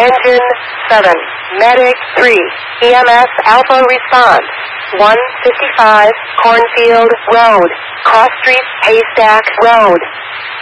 Engine 7, Medic 3, EMS Alpha response. 155 Cornfield Road, Cross Street, Haystack Road.